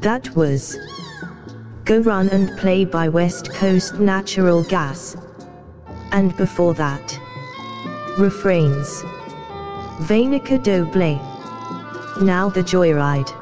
That was Go Run and Play by West Coast Natural Gas. And before that, Refrains, Vainica Doble. Now the Joyride.